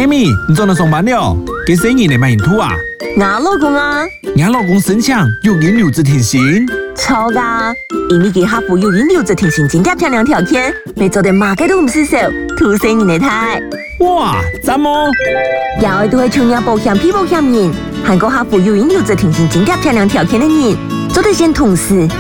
Amy， 你做哪上班了？给生意你买印度啊？ 我老公啊， 你老公申请有银留职停薪？ 错噶，因为给客户有银留职停薪津贴漂亮条件，没做得马个都唔失手，土生人的态。 哇，赞哦！ 有都会创业保险、批保险人，韩国客户有银留职停薪津贴漂亮条件的人，做得先同事。